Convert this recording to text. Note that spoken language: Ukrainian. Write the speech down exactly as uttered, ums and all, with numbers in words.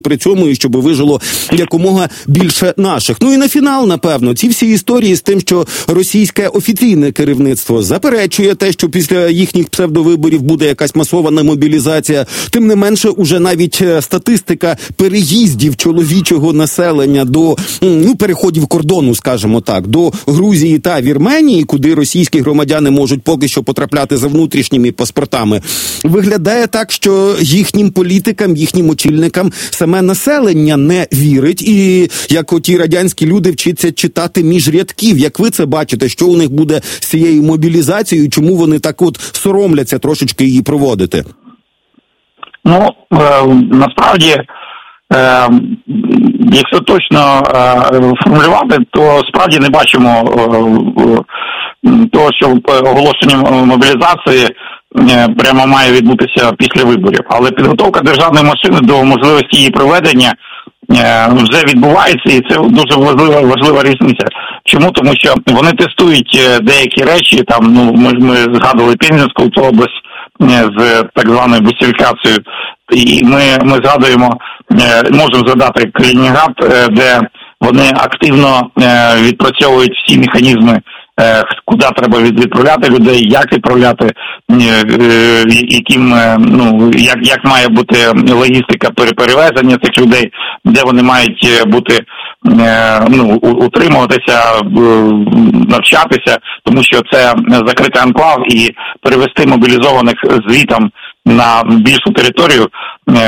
при цьому, і щоб вижило якомога більше наших. Ну і на фінал, напевно, ці всі історії з тим, що російське офіційне керівництво заперечує те, що після їхніх псевдовиборів буде якась масована мобілізація. Тим не менше, уже навіть статистика переїздів чоловічого населення до, ну, переходів кордону, скажімо так, до Грузії та Вірменії, куди російські громадяни можуть поки що потрапляти за внутрішніми паспортами, виглядає так, що їхнім політикам, їхнім очільникам саме населення не вірить, і як оті радянські люди вчаться читати між рядків. Як ви це бачите, що у них буде з цією мобілізацією, чому вони так от соромляться трошечки її проводити? Ну, е, насправді, е, якщо точно е, формулювати, то справді не бачимо е, того, що оголошення мобілізації прямо має відбутися після виборів. Але підготовка державної машини до можливості її проведення вже відбувається, і це дуже важлива, важлива різниця. Чому? Тому що вони тестують деякі речі, там, ну, ми, ми згадували Пензенську область з так званою бусифікацією, і ми, ми згадуємо, можемо згадати Калінінград, де вони активно відпрацьовують всі механізми, куди треба відправляти людей, як відправляти, яким, ну, як, як має бути логістика перевезення цих людей, де вони мають бути, ну, утримуватися, навчатися, тому що це закритий анклав, і перевести мобілізованих звітом на більшу територію